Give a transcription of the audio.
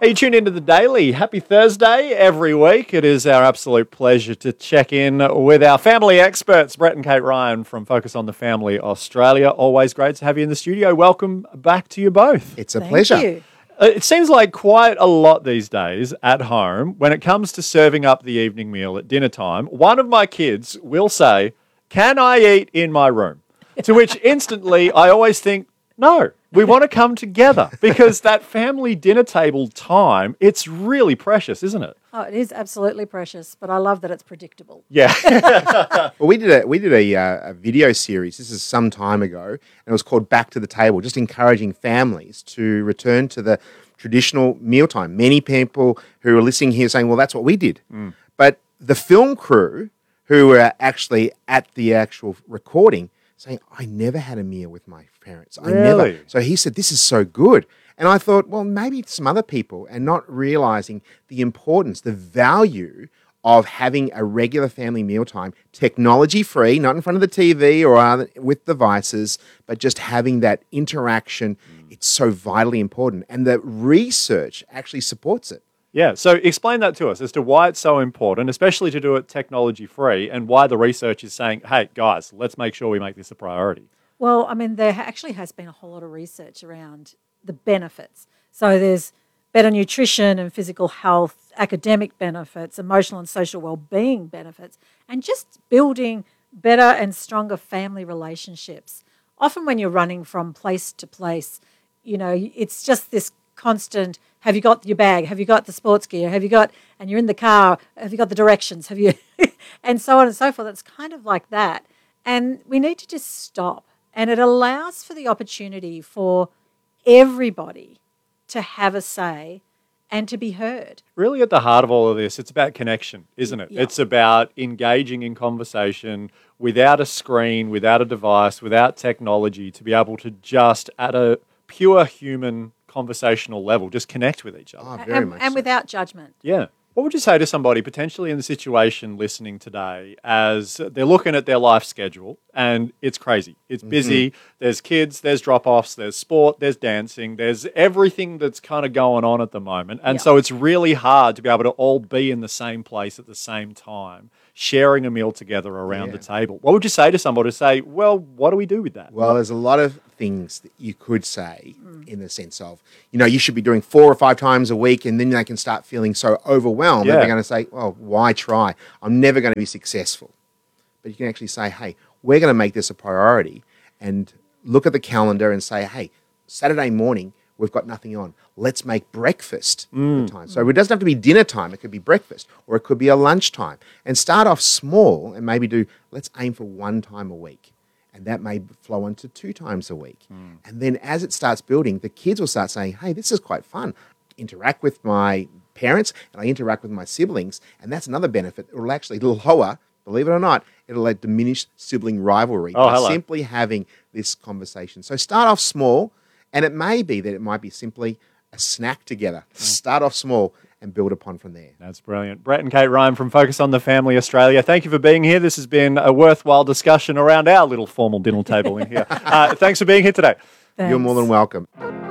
Hey, you tune into The Daily. Happy Thursday every week. It is our absolute pleasure to check in with our family experts, Brett and Kate Ryan from Focus on the Family Australia. Always great to have you in the studio. Welcome back to you both. It's a pleasure. Thank you. It seems like quite a lot these days at home when it comes to serving up the evening meal at dinner time. One of my kids will say, "Can I eat in my room?" To which instantly I always think, no, we want to come together because that family dinner table time, it's really precious, isn't it? Oh, it is absolutely precious, but I love that it's predictable. Yeah. Well, we did a video series. This is some time ago, and it was called Back to the Table, just encouraging families to return to the traditional mealtime. Many people who are listening here saying, "Well, that's what we did," but the film crew who were actually at the actual recording saying, "I never had a meal with my parents. I never." Really? So he said, "This is so good." And I thought, well, maybe some other people, and not realizing the importance, the value of having a regular family mealtime, technology-free, not in front of the TV or with devices, but just having that interaction. It's so vitally important. And the research actually supports it. Yeah, so explain that to us as to why it's so important, especially to do it technology-free, and why the research is saying, hey, guys, let's make sure we make this a priority. Well, I mean, there actually has been a whole lot of research around the benefits. So there's better nutrition and physical health, academic benefits, emotional and social well-being benefits, and just building better and stronger family relationships. Often when you're running from place to place, you know, it's just this constant, have you got your bag? Have you got the sports gear? Have you got, and you're in the car, have you got the directions? Have you, and so on and so forth. It's kind of like that. And we need to just stop. And it allows for the opportunity for everybody to have a say and to be heard. Really at the heart of all of this, it's about connection, isn't it? Yeah. It's about engaging in conversation without a screen, without a device, without technology, to be able to just, at a pure human conversational level, just connect with each other. Oh, very much And so. without judgment. Yeah. What would you say to somebody potentially in the situation listening today as they're looking at their life schedule and it's crazy? It's busy. There's kids, there's drop-offs, there's sport, there's dancing, there's everything that's kind of going on at the moment. And so it's really hard to be able to all be in the same place at the same time, sharing a meal together around the table. What would you say to somebody to say, well, what do we do with that? Well, there's a lot of things that you could say in the sense of, you know, you should be doing 4 or 5 times a week, and then they can start feeling so overwhelmed that they're going to say, well, why try? I'm never going to be successful. But you can actually say, hey, we're going to make this a priority, and look at the calendar and say, hey, Saturday morning, we've got nothing on. Let's make breakfast the time. So it doesn't have to be dinner time. It could be breakfast, or it could be a lunchtime. And start off small and maybe let's aim for 1 time a week. And that may flow into 2 times a week. And then as it starts building, the kids will start saying, hey, this is quite fun. Interact with my parents and I interact with my siblings. And that's another benefit. It will actually lower, believe it or not, it'll diminish sibling rivalry by simply having this conversation. So start off small, and it may be that it might be simply a snack together. Start off small and build upon from there. That's brilliant. Brett and Kate Ryan from Focus on the Family Australia. Thank you for being here. This has been a worthwhile discussion around our little formal dinner table in here. Thanks for being here today. Thanks. You're more than welcome.